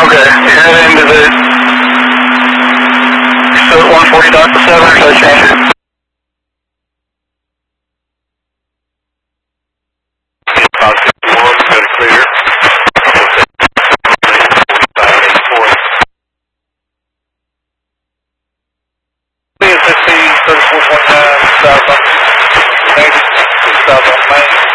Okay, you're heading to the, still at 140 knots to 7, or should I change it? About 51, got it clear. 15, 34.9, south on Main.